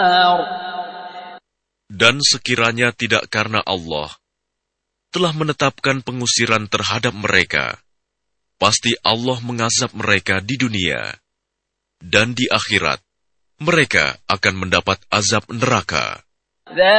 Dan sekiranya tidak karena Allah telah menetapkan pengusiran terhadap mereka, pasti Allah mengazab mereka di dunia, dan di akhirat mereka akan mendapat azab neraka.